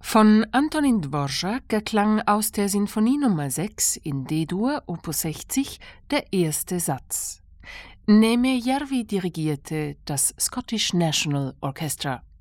Von Antonin Dvorak erklang aus der Sinfonie Nummer 6 in D-Dur, Opus 60, der erste Satz. Neeme Järvi dirigierte das Scottish National Orchestra.